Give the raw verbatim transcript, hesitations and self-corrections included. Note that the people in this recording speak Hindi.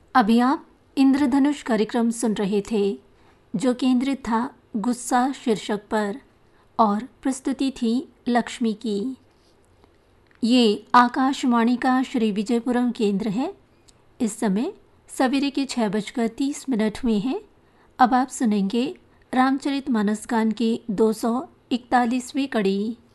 अभी आप इंद्रधनुष कार्यक्रम सुन रहे थे जो केंद्रित था गुस्सा शीर्षक पर और प्रस्तुति थी लक्ष्मी की। ये आकाशवाणी का श्री विजयपुरम केंद्र है। इस समय सवेरे के छः बजकर तीस मिनट हुए हैं। अब आप सुनेंगे रामचरितमानस गान की दो सौ इकतालीसवीं कड़ी।